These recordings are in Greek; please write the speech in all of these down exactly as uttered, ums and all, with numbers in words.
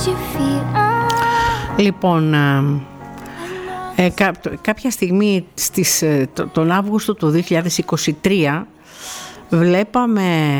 Λοιπόν, ε, κά, κάποια στιγμή στις, το, τον Αύγουστο του δύο χιλιάδες είκοσι τρία βλέπαμε,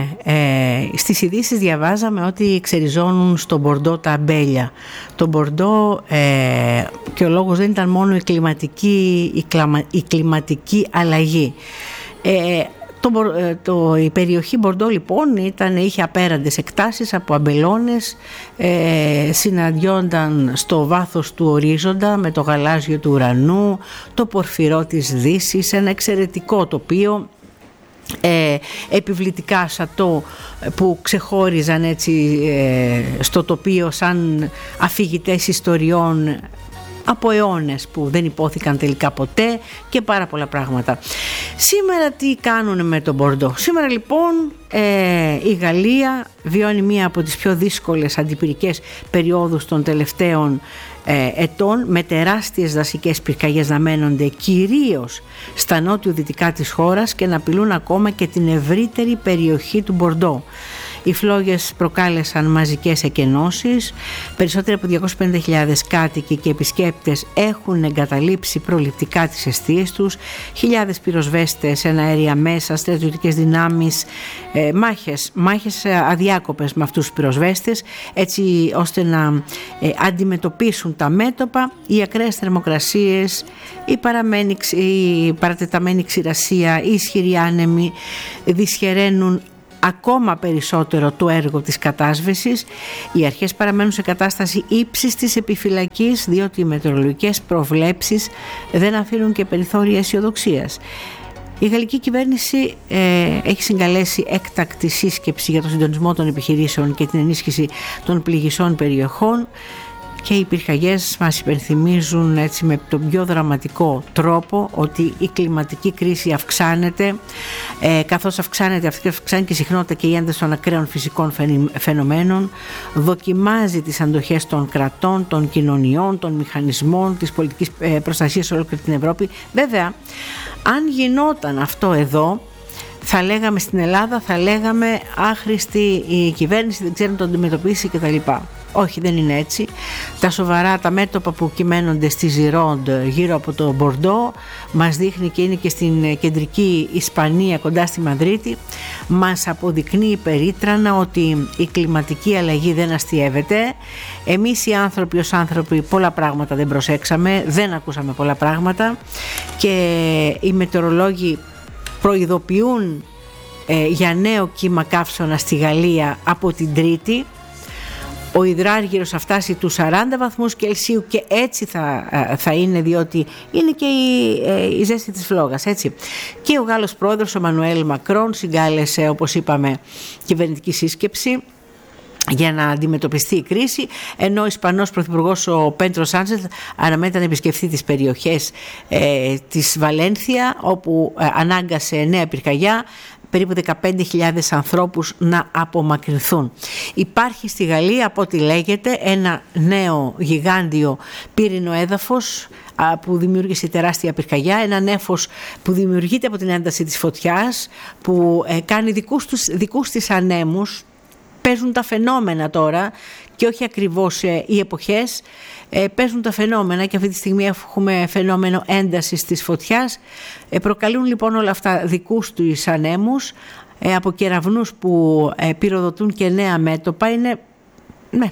ε, στις ειδήσεις διαβάζαμε ότι ξεριζώνουν στο Μπορντό τα αμπέλια. Το Μπορντό, ε, και ο λόγος δεν ήταν μόνο η κλιματική, η κλαμα, η κλιματική αλλαγή. Ε, Το, το, η περιοχή Μπορντό λοιπόν ήταν, είχε απέραντες εκτάσεις από αμπελώνες, ε, συναντιόνταν στο βάθος του ορίζοντα με το γαλάζιο του ουρανού, το πορφυρό της Δύσης, ένα εξαιρετικό τοπίο, ε, επιβλητικά σατό που ξεχώριζαν έτσι ε, στο τοπίο σαν αφηγητές ιστοριών από αιώνες που δεν υπόθηκαν τελικά ποτέ και πάρα πολλά πράγματα. Σήμερα τι κάνουν με τον Μπορντό? Σήμερα λοιπόν ε, η Γαλλία βιώνει μία από τις πιο δύσκολες αντιπυρικές περιόδους των τελευταίων ε, ετών, με τεράστιες δασικές πυρκαγιές να μένονται κυρίως στα νότιο-δυτικά της χώρας και να απειλούν ακόμα και την ευρύτερη περιοχή του Μπορντό. Οι φλόγες προκάλεσαν μαζικές εκενώσεις, περισσότεροι από διακόσιες πενήντα χιλιάδες κάτοικοι και επισκέπτες έχουν εγκαταλείψει προληπτικά τις εστίες τους, χιλιάδες πυροσβέστες, εναέρια μέσα, στρατιωτικές δυνάμεις, ε, μάχες, μάχες αδιάκοπες με αυτούς τους πυροσβέστες, έτσι ώστε να ε, αντιμετωπίσουν τα μέτωπα, οι ακραίες θερμοκρασίες, η, η παρατεταμένη ξηρασία, οι ισχυροί άνεμοι δυσχεραίνουν ακόμα περισσότερο το έργο της κατάσβεσης. Οι αρχές παραμένουν σε κατάσταση ύψης της επιφυλακής, διότι οι μετεωρολογικές προβλέψεις δεν αφήνουν και περιθώρια αισιοδοξίας. Η γαλλική κυβέρνηση ε, έχει συγκαλέσει έκτακτη σύσκεψη για τον συντονισμό των επιχειρήσεων και την ενίσχυση των πληγισών περιοχών, και οι πυρκαγιές μας υπενθυμίζουν έτσι με τον πιο δραματικό τρόπο ότι η κλιματική κρίση αυξάνεται, ε, καθώς αυξάνεται, αυξάνει και η συχνότητα και η ένταση των ακραίων φυσικών φαινομένων, δοκιμάζει τις αντοχές των κρατών, των κοινωνιών, των μηχανισμών της πολιτικής προστασίας σε ολόκληρη την Ευρώπη. Βέβαια, αν γινόταν αυτό εδώ, θα λέγαμε στην Ελλάδα, θα λέγαμε άχρηστη η κυβέρνηση, δεν ξέρει να το αντιμετωπίσει κτλ. Όχι, δεν είναι έτσι. Τα σοβαρά, τα μέτωπα που κυμαίνονται στη Ζιρόντ γύρω από το Μπορντό, μας δείχνει, και είναι και στην κεντρική Ισπανία κοντά στη Μαδρίτη, μας αποδεικνύει περίτρανα ότι η κλιματική αλλαγή δεν αστιεύεται. Εμείς οι άνθρωποι ως άνθρωποι πολλά πράγματα δεν προσέξαμε, δεν ακούσαμε πολλά πράγματα, και οι μετεωρολόγοι προειδοποιούν ε, για νέο κύμα καύσωνα στη Γαλλία από την Τρίτη. Ο υδράργυρος θα φτάσει τους σαράντα βαθμούς Κελσίου και έτσι θα, θα είναι, διότι είναι και η, η ζέστη της φλόγας, έτσι. Και ο Γάλλος πρόεδρος, ο Μανουέλ Μακρόν, συγκάλεσε, όπως είπαμε, κυβερνητική σύσκεψη για να αντιμετωπιστεί η κρίση, ενώ ο Ισπανός Πρωθυπουργός, ο Πέντρο Σάντσεθ, αναμένεται να επισκεφθεί τις περιοχές ε, της Βαλένθια, όπου ε, ανάγκασε νέα πυρκαγιά περίπου δεκαπέντε χιλιάδες ανθρώπους να απομακρυνθούν. Υπάρχει στη Γαλλία, από ό,τι λέγεται, ένα νέο γιγάντιο πύρινο έδαφος που δημιούργησε τεράστια πυρκαγιά, ένα νέφος που δημιουργείται από την ένταση της φωτιάς, που ε, κάνει δικούς, τους, δικούς της ανέμους. Παίζουν τα φαινόμενα τώρα και όχι ακριβώς ε, οι εποχές, ε, παίζουν τα φαινόμενα, και αυτή τη στιγμή έχουμε φαινόμενο έντασης της φωτιάς. Ε, προκαλούν λοιπόν όλα αυτά δικούς τους ανέμους, ε, από κεραυνούς που ε, πυροδοτούν και νέα μέτωπα. Είναι, ναι,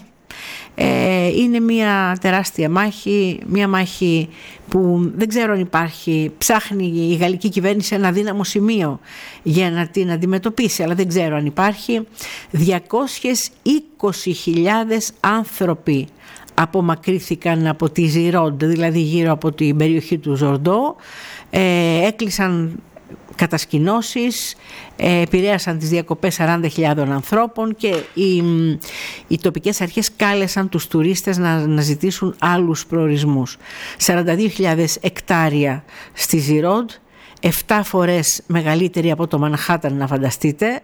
ε, είναι μια τεράστια μάχη, μια μάχη που δεν ξέρω αν υπάρχει. Ψάχνει η γαλλική κυβέρνηση ένα δύναμο σημείο για να την αντιμετωπίσει, αλλά δεν ξέρω αν υπάρχει. διακόσιες είκοσι χιλιάδες άνθρωποι απομακρύθηκαν από τη Ζιρόντ, δηλαδή γύρω από την περιοχή του Ζορντό, ε, έκλεισαν κατασκηνώσεις, ε, επηρέασαν τις διακοπές σαράντα χιλιάδων ανθρώπων, και οι, οι τοπικές αρχές κάλεσαν τους τουρίστες να, να ζητήσουν άλλους προορισμούς. σαράντα δύο χιλιάδες εκτάρια στη Ζιρόντ, επτά φορές μεγαλύτερη από το Μανχάταν, να φανταστείτε.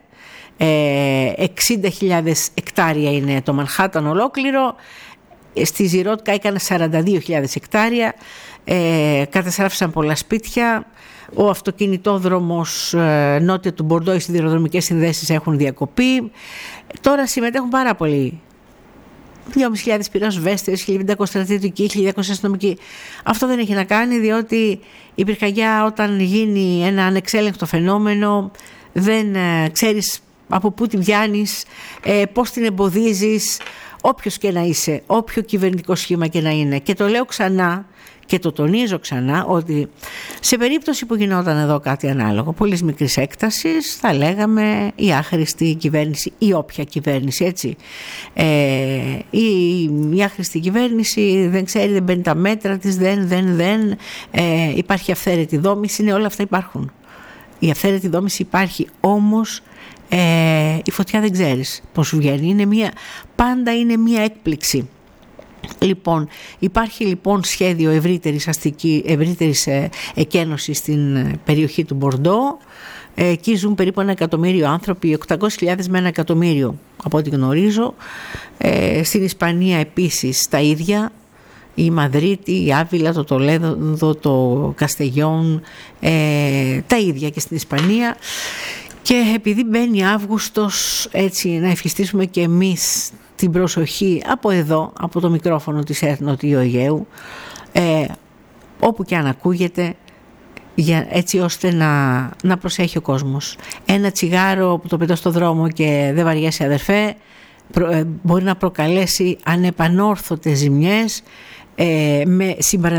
ε, εξήντα χιλιάδες εκτάρια είναι το Μανχάταν ολόκληρο. Στη Ζιρόντ κάηκαν σαράντα δύο χιλιάδες εκτάρια, ε, καταστράφησαν πολλά σπίτια. Ο αυτοκινητόδρομος ε, νότια του Μπορντό, οι σιδηροδρομικές συνδέσεις έχουν διακοπεί. Τώρα συμμετέχουν πάρα πολλοί δυόμισι χιλιάδες πυροσβέστες, χίλια πεντακόσιοι στρατιωτικοί, χίλια διακόσιοι αστυνομικοί. Αυτό δεν έχει να κάνει, διότι η πυρκαγιά, όταν γίνει ένα ανεξέλεγκτο φαινόμενο, δεν ε, ξέρεις από πού τη πιάνεις, ε, πώς την εμποδίζεις, όποιος και να είσαι, όποιο κυβερνητικό σχήμα και να είναι. Και το λέω ξανά και το τονίζω ξανά, ότι σε περίπτωση που γινόταν εδώ κάτι ανάλογο πολύς μικρής έκτασης, θα λέγαμε η άχρηστη κυβέρνηση ή όποια κυβέρνηση, έτσι. Ε, η, η άχρηστη κυβέρνηση δεν ξέρει, δεν παίρνει τα μέτρα της, δεν, δεν, δεν, ε, υπάρχει αυθαίρετη δόμηση, ναι, όλα αυτά υπάρχουν. Η αυθαίρετη δόμηση υπάρχει, όμως ε, η φωτιά δεν ξέρεις πώς σου βγαίνει, είναι μια, πάντα είναι μια έκπληξη. Λοιπόν, υπάρχει λοιπόν σχέδιο ευρύτερης, αστική, ευρύτερης ε, εκένωσης στην περιοχή του Μπορντό. Ε, εκεί ζουν περίπου ένα εκατομμύριο άνθρωποι, οκτακόσιες χιλιάδες με ένα εκατομμύριο από ό,τι γνωρίζω. Ε, στην Ισπανία επίσης τα ίδια. Η Μαδρίτη, η Άβυλα, το Τολέδο, το Καστεγιόν, ε, τα ίδια και στην Ισπανία. Και επειδή μπαίνει Αύγουστος, έτσι να ευχηστήσουμε και εμείς την προσοχή από εδώ, από το μικρόφωνο της ΕΡΤ Νοτιού Αιγαίου, ε, όπου και αν ακούγεται, για, έτσι ώστε να, να προσέχει ο κόσμος. Ένα τσιγάρο που το πετώ στο δρόμο και δεν βαριέσαι, αδερφέ, προ, ε, μπορεί να προκαλέσει ανεπανόρθωτες ζημιές, ε, με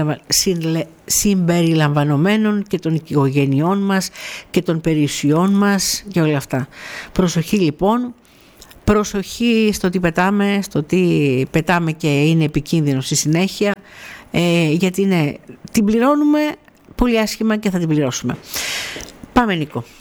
συμπεριλαμβανομένων και των οικογενειών μας και των περιουσιών μας και όλα αυτά. Προσοχή λοιπόν, προσοχή στο τι πετάμε, στο τι πετάμε και είναι επικίνδυνο στη συνέχεια, ε, γιατί ναι, την πληρώνουμε πολύ άσχημα και θα την πληρώσουμε. Πάμε, Νίκο.